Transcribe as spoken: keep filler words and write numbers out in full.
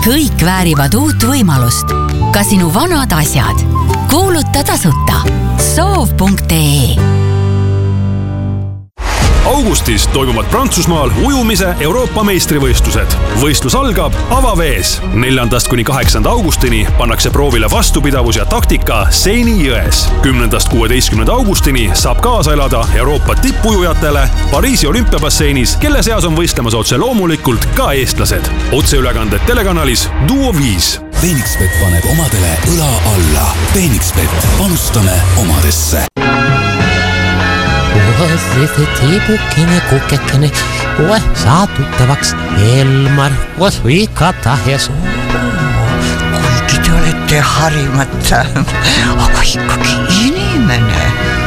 Kõik väärivad uut võimalust. Ka sinu vanad asjad. Kuuluta tasuta. soov punkt ee Augustis toimuvad Prantsusmaal ujumise Euroopa meistrivõistlused. Võistlus algab avavees. neljandast kuni kaheksanda augustini pannakse proovile vastupidavus ja taktika Seini jões. kümnendast kuueteistkümnenda augustini saab kaasa elada Euroopa tippujujatele Pariisi olümpiabasseinis, kelle seas on võistlemas otse loomulikult ka eestlased. Otseülekanded telekanalis Duo viis. Phoenixbet paneb omadele õla alla. Phoenixbet, panustame omadesse. See teepukene, kukekene, kohe saa tuttavaks Elmar, koos võikata ja suu. Kuigi te olete harimata, aga ikkagi inimene.